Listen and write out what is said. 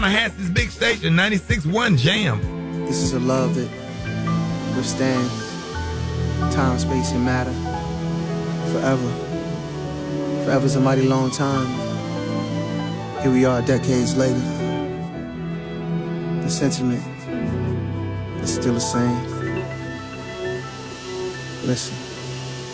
has this big station, 96.1 Jam. This is a love that withstands time, space, and matter forever. Forever's a mighty long time. Here we are decades later. The sentiment is still the same. Listen.